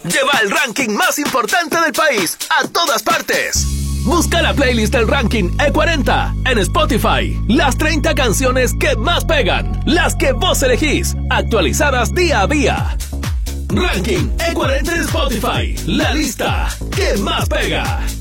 lleva el ranking más importante del país a todas partes. Busca la playlist del ranking E40 en Spotify. Las 30 canciones que más pegan, las que vos elegís, actualizadas día a día. Ranking E40 en Spotify, la lista que más pega.